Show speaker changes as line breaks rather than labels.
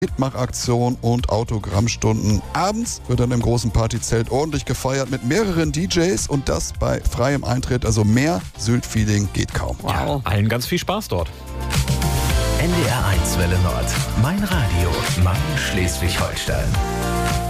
Mitmachaktion und Autogrammstunden. Abends wird dann im großen Partyzelt ordentlich gefeiert mit mehreren DJs und das bei freiem Eintritt. Also mehr Sylt-Feeling geht kaum.
Wow. Ja, allen ganz viel Spaß dort.
NDR 1 Welle Nord. Mein Radio. Mein Schleswig-Holstein.